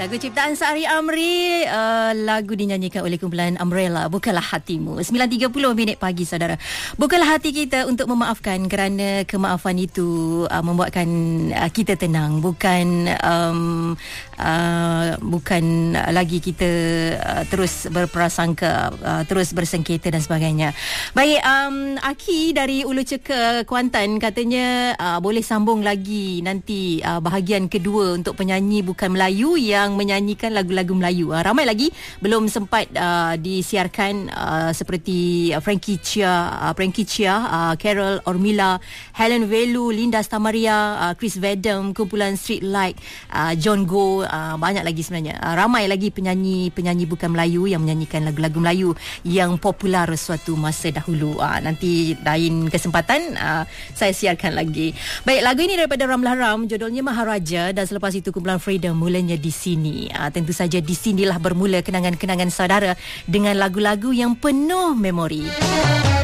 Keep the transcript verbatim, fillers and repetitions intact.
Lagu ciptaan Sari Amri, uh, lagu dinyanyikan oleh kumpulan Umbrella, Bukalah Hatimu. sembilan tiga puluh minit pagi, saudara. Bukalah hati kita untuk memaafkan, kerana kemaafan itu uh, membuatkan uh, kita tenang. Bukan um, uh, bukan lagi kita uh, terus berprasangka, uh, terus bersengketa dan sebagainya. Baik, um, Aki dari Ulu Ceka, Kuantan, katanya uh, boleh sambung lagi nanti uh, bahagian kedua untuk penyanyi bukan Melayu yang menyanyikan lagu-lagu Melayu. Uh, ramai lagi belum sempat uh, disiarkan, uh, seperti uh, Frankie Chia, uh, Frankie Chia, uh, Carol Ormila, Helen Velu, Linda Stamaria, uh, Chris Vedem, kumpulan Street Light, uh, John Go, uh, banyak lagi sebenarnya. Uh, ramai lagi penyanyi-penyanyi bukan Melayu yang menyanyikan lagu-lagu Melayu yang popular suatu masa dahulu. Uh, nanti lain kesempatan uh, saya siarkan lagi. Baik, lagu ini daripada Ramlah Ram, judulnya Maharaja, dan selepas itu kumpulan Freedom, mulanya di sini. Uh, tentu saja di sinilah bermula kenangan-kenangan saudara dengan lagu-lagu yang penuh memori.